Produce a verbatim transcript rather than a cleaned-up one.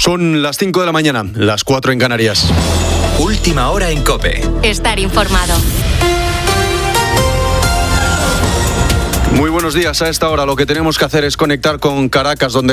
Son las cinco de la mañana, las cuatro en Canarias. Última hora en COPE. Estar informado. Muy buenos días. A esta hora lo que tenemos que hacer es conectar con Caracas, donde